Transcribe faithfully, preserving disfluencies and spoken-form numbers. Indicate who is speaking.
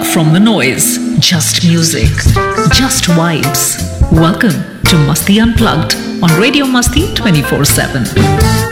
Speaker 1: from the noise. Just music. Just vibes. Welcome to Masti Unplugged on Radio Masti twenty-four seven.